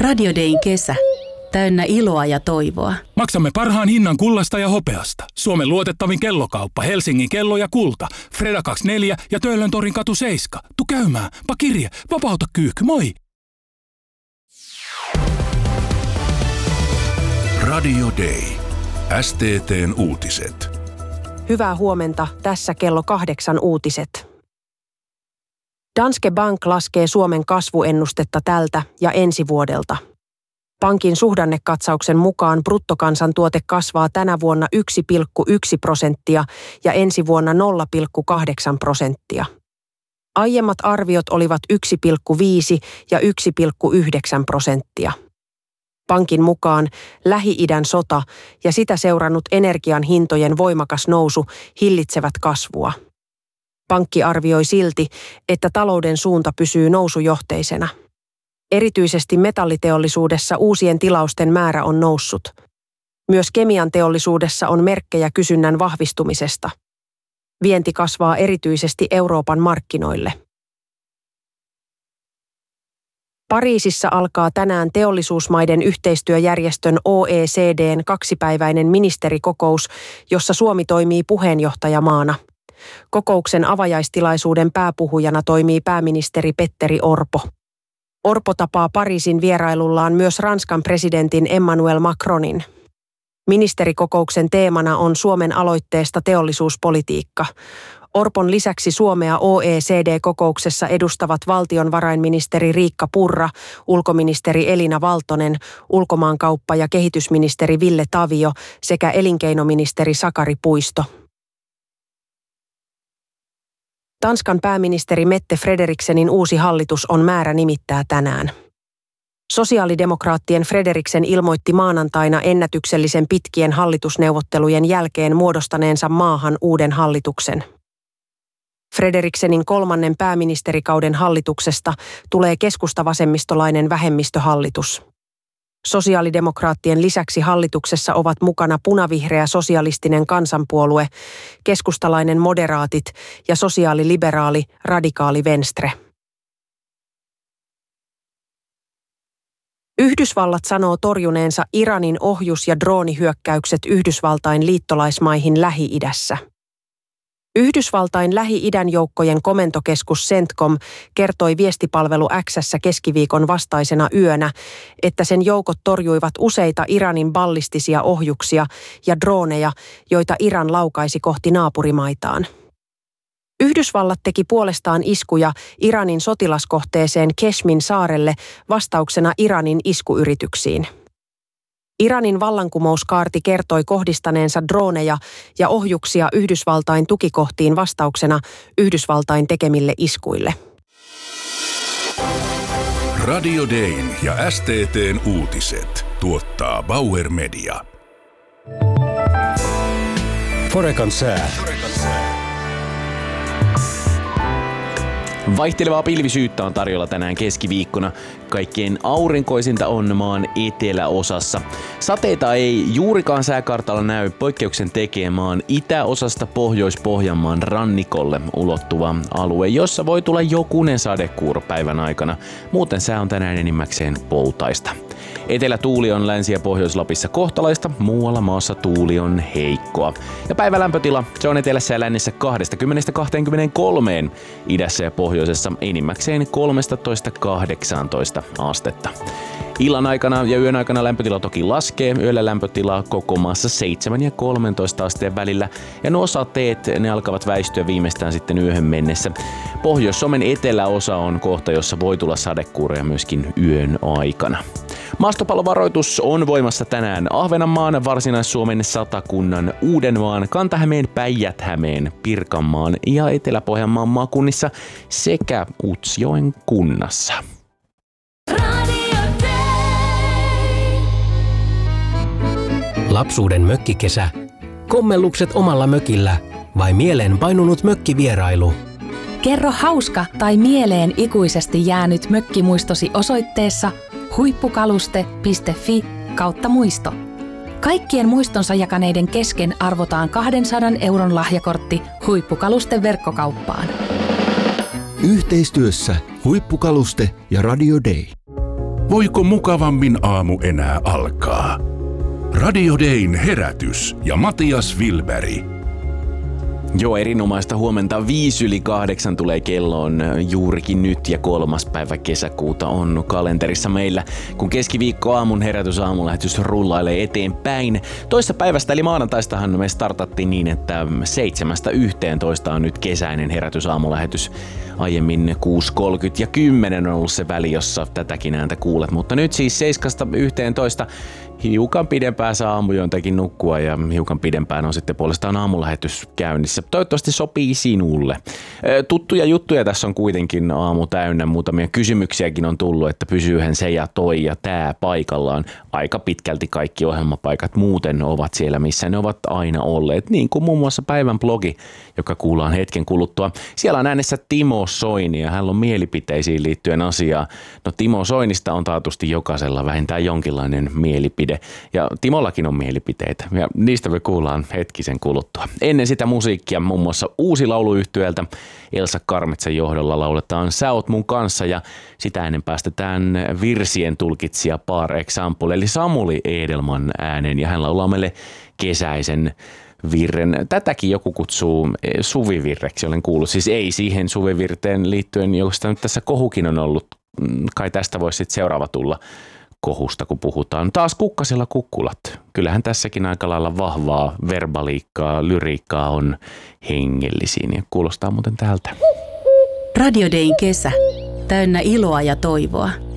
Radio Dayn kesä. Täynnä iloa ja toivoa. Maksamme parhaan hinnan kullasta ja hopeasta. Suomen luotettavin kellokauppa, Helsingin kello ja kulta. Freda 24 ja Töölön torin katu 7. Tu käymään, pakirje, vapauta kyyhky, moi! Radio Day. STT:n uutiset. Hyvää huomenta, tässä kello 8 uutiset. Danske Bank laskee Suomen kasvuennustetta tältä ja ensi vuodelta. Pankin suhdannekatsauksen mukaan bruttokansantuote kasvaa tänä vuonna 1,1% ja ensi vuonna 0,8%. Aiemmat arviot olivat 1,5 ja 1,9%. Pankin mukaan Lähi-idän sota ja sitä seurannut energian hintojen voimakas nousu hillitsevät kasvua. Pankki arvioi silti, että talouden suunta pysyy nousujohteisena. Erityisesti metalliteollisuudessa uusien tilausten määrä on noussut. Myös kemian teollisuudessa on merkkejä kysynnän vahvistumisesta. Vienti kasvaa erityisesti Euroopan markkinoille. Pariisissa alkaa tänään teollisuusmaiden yhteistyöjärjestön OECD:n 2-päiväinen ministerikokous, jossa Suomi toimii puheenjohtajamaana. Kokouksen avajaistilaisuuden pääpuhujana toimii pääministeri Petteri Orpo. Orpo tapaa Pariisin vierailullaan myös Ranskan presidentin Emmanuel Macronin. Ministerikokouksen teemana on Suomen aloitteesta teollisuuspolitiikka. Orpon lisäksi Suomea OECD-kokouksessa edustavat valtionvarainministeri Riikka Purra, ulkoministeri Elina Valtonen, ulkomaankauppa- ja kehitysministeri Ville Tavio sekä elinkeinoministeri Sakari Puisto. Tanskan pääministeri Mette Frederiksenin uusi hallitus on määrä nimittää tänään. Sosiaalidemokraattien Frederiksen ilmoitti maanantaina ennätyksellisen pitkien hallitusneuvottelujen jälkeen muodostaneensa maahan uuden hallituksen. Frederiksenin 3. pääministerikauden hallituksesta tulee keskusta-vasemmistolainen vähemmistöhallitus. Sosiaalidemokraattien lisäksi hallituksessa ovat mukana punavihreä sosialistinen kansanpuolue, keskustalainen moderaatit ja sosiaaliliberaali radikaali Venstre. Yhdysvallat sanoo torjuneensa Iranin ohjus- ja droonihyökkäykset Yhdysvaltain liittolaismaihin Lähi-idässä. Yhdysvaltain Lähi-idän joukkojen komentokeskus CENTCOM kertoi viestipalvelu X:ssä keskiviikon vastaisena yönä, että sen joukot torjuivat useita Iranin ballistisia ohjuksia ja drooneja, joita Iran laukaisi kohti naapurimaitaan. Yhdysvallat teki puolestaan iskuja Iranin sotilaskohteeseen Keshmin saarelle vastauksena Iranin iskuyrityksiin. Iranin vallankumouskaarti kertoi kohdistaneensa drooneja ja ohjuksia Yhdysvaltain tukikohtiin vastauksena Yhdysvaltain tekemille iskuille. Radio Dayn ja STT:n uutiset tuottaa Bauer Media. Forecan sää. Vaihtelevaa pilvisyyttä on tarjolla tänään keskiviikkona. Kaikkein aurinkoisinta on maan eteläosassa. Sateita ei juurikaan sääkartalla näy, poikkeuksen tekee maan itäosasta Pohjois-Pohjanmaan rannikolle ulottuva alue, jossa voi tulla jokunen sadekuuro päivän aikana. Muuten sää on tänään enimmäkseen poutaista. Etelätuuli on Länsi- ja Pohjois-Lapissa kohtalaista, muualla maassa tuuli on heikkoa. Ja päivälämpötila, se on etelässä ja lännessä 20–23, idässä ja pohjoisessa enimmäkseen 13–18 astetta. Illan aikana ja yön aikana lämpötila toki laskee, yöllä lämpötila koko maassa 7 ja 13 asteen välillä, ja nuo sateet ne alkavat väistyä viimeistään sitten yöhön mennessä. Pohjois-Suomen eteläosa on kohta, jossa voi tulla sadekuuroja myöskin yön aikana. Maastopallovaroitus on voimassa tänään Ahvenanmaan, Varsinais-Suomen, Satakunnan, Uudenmaan, Kanta-Hämeen, Päijät-Hämeen, Pirkanmaan ja Etelä-Pohjanmaan maakunnissa sekä Utsjoen kunnassa. Lapsuuden mökkikesä. Kommellukset omalla mökillä vai mieleen painunut mökkivierailu? Kerro hauska tai mieleen ikuisesti jäänyt mökkimuistosi osoitteessa huippukaluste.fi/muisto. Kaikkien muistonsa jakaneiden kesken arvotaan 200 € lahjakortti Huippukalusten verkkokauppaan. Yhteistyössä Huippukaluste ja Radio Day. Voiko mukavammin aamu enää alkaa? Radio Dayn herätys ja Matias Wilberg. Joo, erinomaista huomenta. 7:05 tulee kelloon juurikin nyt ja 3. päivä kesäkuuta on kalenterissa meillä, kun keskiviikko aamun herätys aamulähetys rullailee eteenpäin. Toista päivästä eli maanantaistahan me startattiin niin, että 7:11 on nyt kesäinen herätys aamulähetys. Aiemmin 6:30 ja 10 on ollut se väli, jossa tätäkin ääntä kuulet, mutta nyt siis 7:11 hiukan pidempään saa aamujointakin nukkua ja hiukan pidempään on sitten puolestaan aamulähetys käynnissä. Toivottavasti sopii sinulle. Tuttuja juttuja tässä on kuitenkin aamu täynnä. Muutamia kysymyksiäkin on tullut, että pysyyhän se ja toi ja tää paikallaan. Aika pitkälti kaikki ohjelmapaikat muuten ovat siellä, missä ne ovat aina olleet. Niin kuin muun muassa päivän blogi, joka kuullaan hetken kuluttua. Siellä on äänessä Timo Soini ja hän on mielipiteisiin liittyen asiaa. No Timo Soinista on taatusti jokaisella vähintään jonkinlainen mielipide. Ja Timollakin on mielipiteitä ja niistä me kuullaan hetkisen kuluttua. Ennen sitä musiikkia muun muassa uusi lauluyhtyeeltä Elsa Karmitsan johdolla lauletaan Sä oot mun kanssa ja sitä ennen päästetään virsien tulkitsija Par Example eli Samuli Edelman äänen ja hän laulaa meille kesäisen virren. Tätäkin joku kutsuu suvivirreksi, olen kuullut. Siis ei siihen suvivirteen liittyen, josta nyt tässä kohukin on ollut. Kai tästä voisi sitten seuraava tulla kohusta, kun puhutaan. Taas kukkasella kukkulat. Kyllähän tässäkin aika lailla vahvaa verbaliikkaa, lyriikkaa on hengellisiin ja kuulostaa muuten tältä. Radio Dayn kesä. Täynnä iloa ja toivoa.